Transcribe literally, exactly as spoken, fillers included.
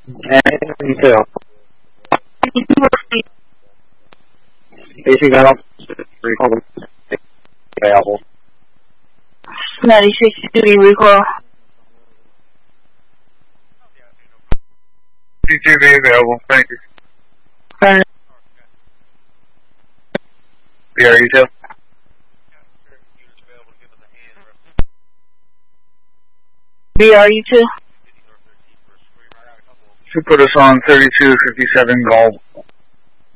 And you too. Basic got recall available. ninety-six duty recoil. C two B available, thank you. Alright. B R U two. B R U two. Should put us on thirty-two fifty-seven Golf